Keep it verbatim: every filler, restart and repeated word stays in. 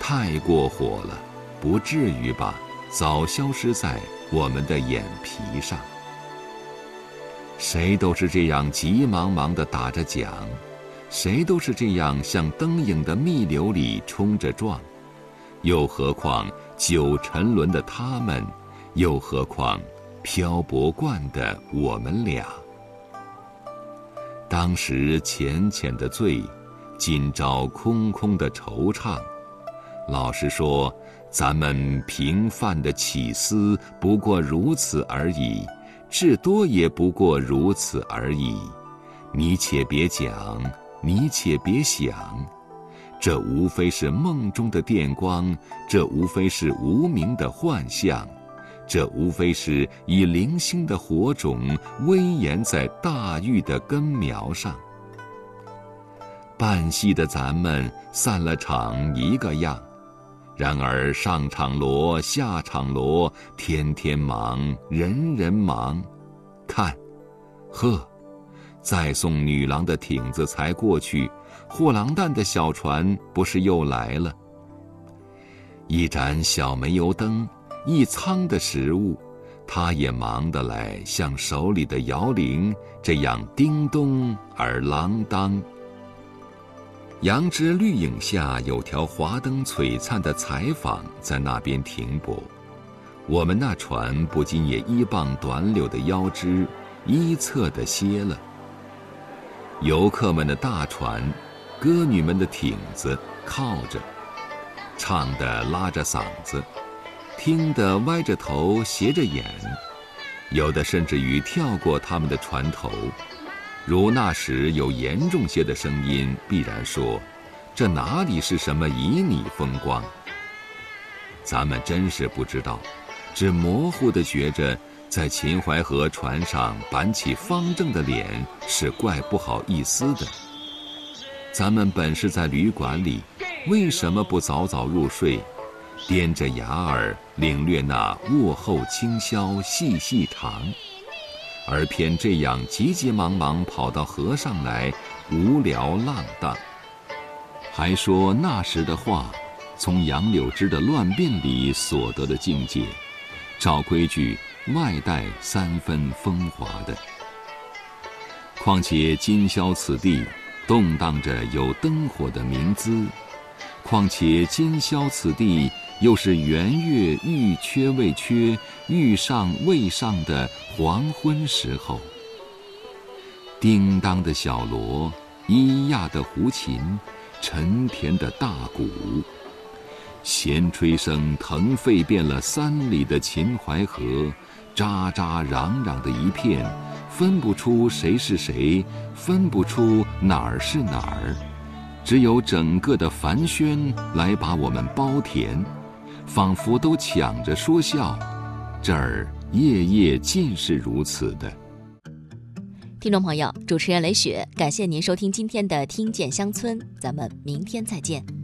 太过火了，不至于吧？早消失在我们的眼皮上。谁都是这样急忙忙地打着桨，谁都是这样向灯影的密流里冲着撞，又何况久沉沦的他们，又何况漂泊惯的我们俩。当时浅浅的醉，今朝空空的惆怅。老实说，咱们平凡的起思不过如此而已，至多也不过如此而已。你且别讲，你且别想，这无非是梦中的电光，这无非是无名的幻象，这无非是以零星的火种微延在大玉的根苗上。扮戏的咱们散了场一个样，然而上场锣下场锣，天天忙，人人忙。看，呵，再送女郎的艇子才过去，货郎担的小船不是又来了？一盏小煤油灯，一仓的食物，他也忙得来，像手里的摇铃，这样叮咚而啷当。杨枝绿影下有条华灯璀璨的采访在那边停泊，我们那船不禁也依傍短柳的腰枝，依侧地歇了。游客们的大船，歌女们的艇子靠着，唱得拉着嗓子，听得歪着头斜着眼，有的甚至于跳过他们的船头。如那时有严重些的声音，必然说，这哪里是什么旖旎风光？咱们真是不知道，只模糊地觉着在秦淮河船上板起方正的脸是怪不好意思的。咱们本是在旅馆里，为什么不早早入睡，踮着牙儿领略那卧后清宵细细长，而偏这样急急忙忙跑到河上来，无聊浪荡。还说那时的话，从杨柳枝的乱变里所得的境界，照规矩外带三分风华的。况且今宵此地动荡着有灯火的明姿，况且今宵此地又是圆月欲缺未缺，欲上未上的黄昏时候。叮当的小锣，咿呀的胡琴，沉甜的大鼓，弦吹声腾沸遍了三里的秦淮河，喳喳嚷嚷的一片，分不出谁是谁，分不出哪儿是哪儿，只有整个的繁喧来把我们包填，仿佛都抢着说笑，这儿夜夜尽是如此的。 听众朋友，主持人雷雪，感谢您收听今天的听见乡村，咱们明天再见。